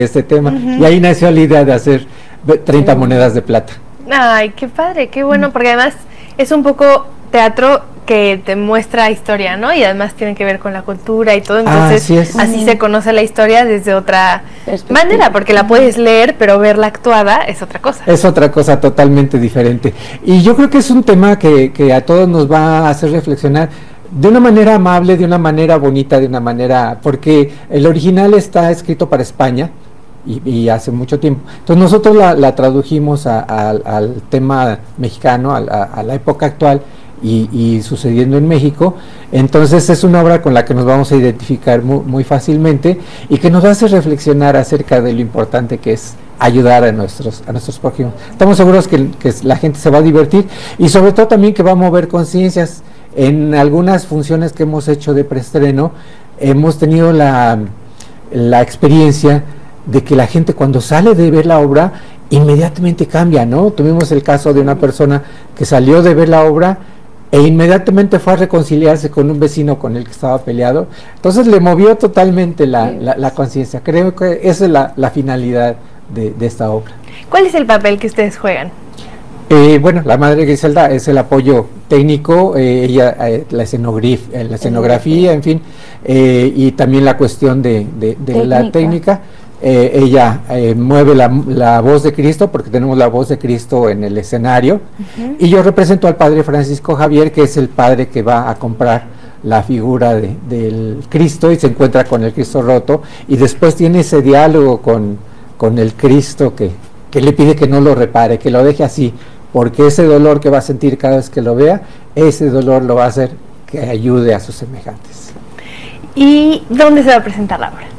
este tema, y ahí nació la idea de hacer 30 monedas de plata. Ay, qué padre, qué bueno, porque además es un poco teatro que te muestra historia, ¿no? Y además tiene que ver con la cultura y todo, entonces así se conoce la historia desde otra manera, porque la puedes leer, pero verla actuada es otra cosa. Es otra cosa totalmente diferente. Y yo creo que es un tema que a todos nos va a hacer reflexionar de una manera amable, de una manera bonita, de una manera... Porque el original está escrito para España, y hace mucho tiempo. Entonces nosotros la tradujimos al tema mexicano, a la época actual, y sucediendo en México. Entonces es una obra con la que nos vamos a identificar muy fácilmente, y que nos hace reflexionar acerca de lo importante que es ayudar a nuestros prójimos. Estamos seguros que la gente se va a divertir, y sobre todo también que va a mover conciencias. En algunas funciones que hemos hecho de preestreno, hemos tenido la experiencia de que la gente, cuando sale de ver la obra, inmediatamente cambia, ¿no? Tuvimos el caso de una persona que salió de ver la obra e inmediatamente fue a reconciliarse con un vecino con el que estaba peleado. Entonces le movió totalmente la conciencia. Creo que esa es la finalidad de esta obra. ¿Cuál es el papel que ustedes juegan? Bueno, la Madre Griselda es el apoyo técnico, ella la escenografía, en fin, y también la cuestión de la técnica. Ella mueve la voz de Cristo, porque tenemos la voz de Cristo en el escenario, y yo represento al Padre Francisco Javier, que es el padre que va a comprar la figura del Cristo y se encuentra con el Cristo roto, y después tiene ese diálogo con el Cristo que le pide que no lo repare, que lo deje así, porque ese dolor que va a sentir cada vez que lo vea, ese dolor lo va a hacer que ayude a sus semejantes. ¿Y dónde se va a presentar la obra?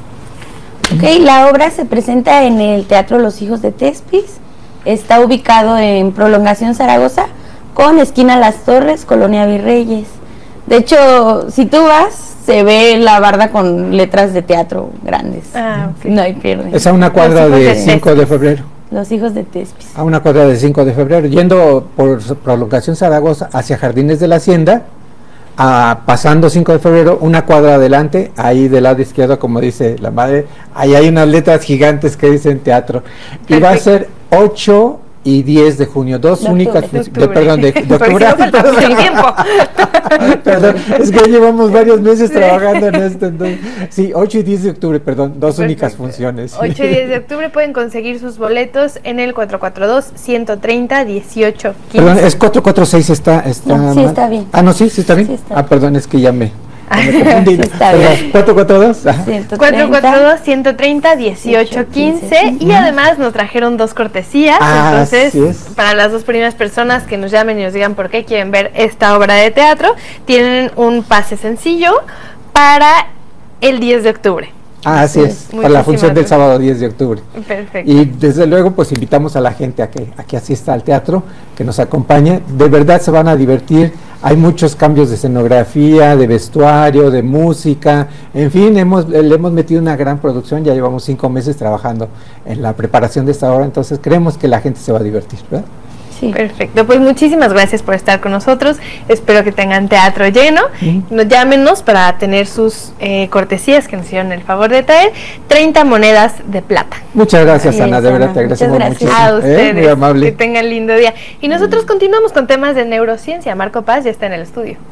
La obra se presenta en el Teatro Los Hijos de Tespis, está ubicado en Prolongación Zaragoza, con esquina Las Torres, Colonia Virreyes. De hecho, si tú vas, se ve la barda con letras de teatro grandes. No hay pierde. Es a una cuadra de 5 de febrero. Los Hijos de Tespis. A una cuadra de 5 de febrero, yendo por Prolongación Zaragoza hacia Jardines de la Hacienda, pasando 5 de febrero, una cuadra adelante, ahí del lado izquierdo, como dice la madre, ahí hay unas letras gigantes que dicen teatro. Perfecto. Y va a ser 8 y 10 de junio, dos únicas funciones, perdón, de octubre. Perdón, es que llevamos varios meses trabajando en esto, entonces, sí, 8 y 10 de octubre, perdón, dos únicas funciones. 8 y 10 de octubre pueden conseguir sus boletos en el 442-130-1815. Perdón, es 446, está no, sí, está bien. No, sí está bien. Sí está bien. Perdón, es que ya me confundí. Sí, 442 442-130-1815 y además nos trajeron 2 cortesías, entonces para las 2 primeras personas que nos llamen y nos digan por qué quieren ver esta obra de teatro, tienen un pase sencillo para el 10 de octubre. Así es, para la función del sábado 10 de octubre. Perfecto. Y desde luego pues invitamos a la gente a que asista al teatro, que nos acompañe, de verdad se van a divertir, hay muchos cambios de escenografía, de vestuario, de música, en fin, le hemos metido una gran producción, ya llevamos 5 meses trabajando en la preparación de esta obra, entonces creemos que la gente se va a divertir, ¿verdad? Sí. Perfecto, pues muchísimas gracias por estar con nosotros, espero que tengan teatro lleno, llámenos para tener sus cortesías que nos hicieron el favor de traer, 30 monedas de plata. Muchas gracias, Ana, de verdad te agradecemos muchísimo. A ustedes, muy amable. Que tengan lindo día. Y nosotros continuamos con temas de neurociencia. Marco Paz ya está en el estudio.